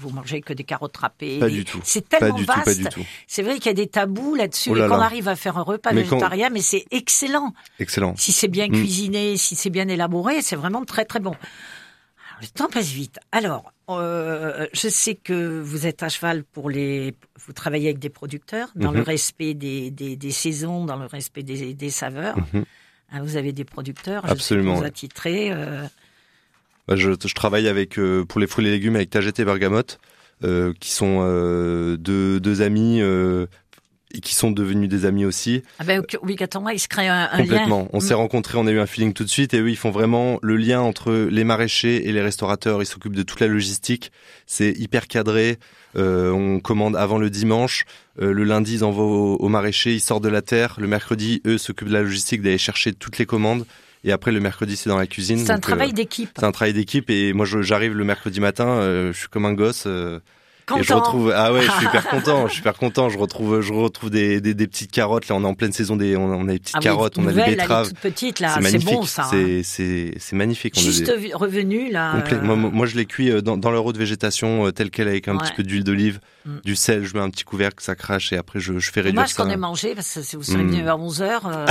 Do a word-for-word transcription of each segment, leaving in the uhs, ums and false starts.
vous mangez que des carottes râpées. Pas des... du tout. C'est tellement pas du vaste. Tout, pas du tout. C'est vrai qu'il y a des tabous là-dessus. Oh là et qu'on là. arrive à faire un repas mais végétarien, quand... mais c'est excellent. Excellent. Si c'est bien mmh. cuisiné, si c'est bien élaboré, c'est vraiment très très bon. Alors, le temps passe vite. Alors, euh, je sais que vous êtes à cheval pour les... Vous travaillez avec des producteurs, dans mmh. le respect des, des, des saisons, dans le respect des, des saveurs. Mmh. Hein, vous avez des producteurs, absolument, je suis attitrés. Euh... Bah, je, je travaille avec euh, pour les fruits et les légumes avec Taget et Bergamote, euh, qui sont euh, deux, deux amis euh, et qui sont devenus des amis aussi. Ah ben obligatoirement, ils se créent un, un complètement. lien. On mmh. s'est rencontrés, on a eu un feeling tout de suite, et eux ils font vraiment le lien entre les maraîchers et les restaurateurs. Ils s'occupent de toute la logistique. C'est hyper cadré. Euh, on commande avant le dimanche. Euh, le lundi, ils envoient aux, aux maraîchers. Ils sortent de la terre. Le mercredi, eux s'occupent de la logistique, d'aller chercher toutes les commandes. Et après, le mercredi, c'est dans la cuisine. C'est un donc, travail euh, d'équipe. C'est un travail d'équipe. Et moi, je, j'arrive le mercredi matin, euh, je suis comme un gosse. Euh, Content. Et je retrouve, ah ouais, je suis hyper content, je suis hyper content. Je retrouve, je retrouve des, des, des petites carottes. Là, on est en pleine saison des, on a, on a des petites ah carottes, oui, on a nouvelle, des betteraves. Toute petite là, c'est, c'est bon ça. C'est, hein. c'est, c'est magnifique. On Juste des... revenu là. Complet... Euh... Moi, moi, je les cuis dans, dans leur eau de végétation euh, telle quelle avec un ouais. petit peu d'huile d'olive, mm. du sel. Je mets un petit couvercle, ça crache et après je, je fais réduire Dommage ça. qu'on ait mangé parce que si vous seriez mm. venu à onze heures, euh...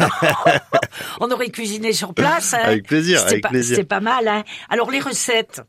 on aurait cuisiné sur place. Hein. Avec plaisir, c'était avec pas, plaisir. C'était pas mal. Hein. Alors les recettes.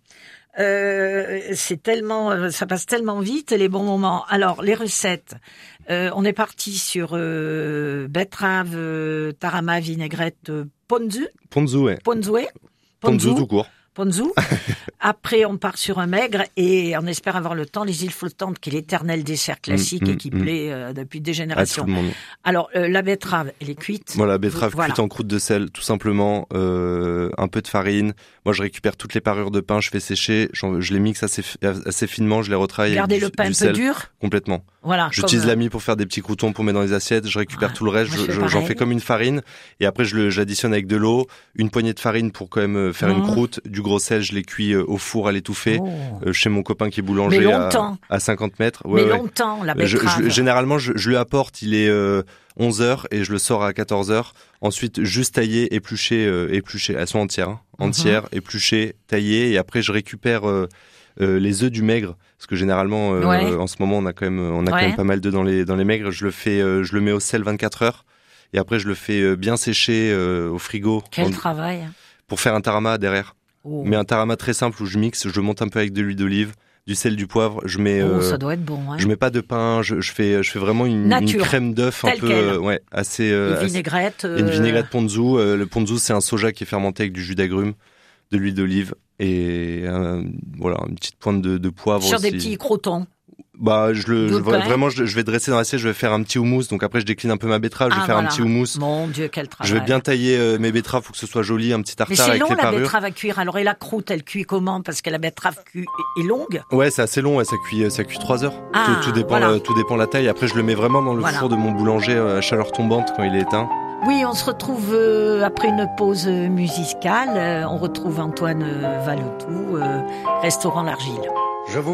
Euh, c'est tellement, ça passe tellement vite les bons moments. Alors les recettes, euh, on est parti sur euh, betterave, euh, tarama, vinaigrette, euh, ponzu. Ponzu, ouais. Ponzu, ponzu, ponzu tout court. Ponzu. Après, on part sur un maigre et on espère avoir le temps. Les îles flottantes, qui est l'éternel dessert classique mmh, et qui mmh. plaît euh, depuis des générations. Alors, euh, la betterave, elle est cuite. Voilà, la betterave voilà. cuite en croûte de sel, tout simplement. Euh, un peu de farine. Moi, je récupère toutes les parures de pain, je fais sécher, je les mixe assez, assez finement, je les retravaille. Gardez avec le du, pain du un sel. peu dur. Complètement. Voilà. J'utilise comme... la mie pour faire des petits croûtons pour mettre dans les assiettes. Je récupère ouais, tout le reste. Je, je, j'en fais comme une farine. Et après, je, le, je l'additionne avec de l'eau, une poignée de farine pour quand même faire mmh. une croûte, du gros sel. Je les cuis au four à l'étouffer. Oh. Euh, chez mon copain qui est boulanger à, à cinquante mètres. Ouais, Mais ouais. longtemps, la betterave. Je, je, généralement, je, je lui apporte. Il est euh, onze heures et je le sors à quatorze heures. Ensuite, juste tailler, éplucher, euh, éplucher. Elles sont entières, hein, entières, mmh. épluchées, taillées. Et après, je récupère euh, euh, les œufs du maigre. Parce que généralement, euh, ouais. en ce moment, on a quand même, on a ouais. quand même pas mal d'œufs dans les dans les maigres. Je le fais, euh, je le mets au sel vingt-quatre heures. Et après, je le fais euh, bien sécher euh, au frigo. Quel en, travail. Pour faire un tarama derrière. Oh. Mais un tarama très simple où je mixe, je monte un peu avec de l'huile d'olive, du sel, du poivre. Je mets. Oh, euh, ça doit être bon. Hein. Je mets pas de pain. Je, je fais, je fais vraiment une, une crème d'œuf un peu, euh, ouais, assez. Euh, une vinaigrette. Assez, euh... Une vinaigrette ponzu. Euh, le ponzu, c'est un soja qui est fermenté avec du jus d'agrumes, de l'huile d'olive et euh, voilà une petite pointe de, de poivre. Sur aussi. des petits crotons. Bah, je le, je, vraiment, je, je vais dresser dans l'assiette, je vais faire un petit houmous. Donc après, je décline un peu ma betterave, je vais ah, faire voilà. un petit houmous. Mon Dieu, quel travail. Je vais bien tailler euh, mes betteraves, faut que ce soit joli, un petit tartare avec les parures. Mais c'est long, la betterave à cuire. Alors, et la croûte, elle cuit comment? Parce que la betterave cuit est longue. Ouais, c'est assez long, ouais, ça cuit, ça cuit trois heures. Ah, tout, tout dépend, voilà. la, tout dépend la taille. Après, je le mets vraiment dans le voilà. four de mon boulanger à chaleur tombante quand il est éteint. Oui, on se retrouve euh, après une pause musicale. Euh, on retrouve Antoine euh, Valotou, euh, Restaurant L'Argile. Je vous